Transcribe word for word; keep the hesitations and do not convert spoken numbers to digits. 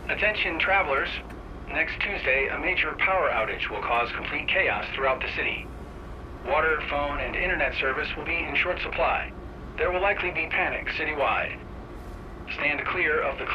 Attention travelers. Next Tuesday, a major power outage will cause complete chaos throughout the city. Water, phone, and internet service will be in short supply. There will likely be panic citywide. Stand clear of the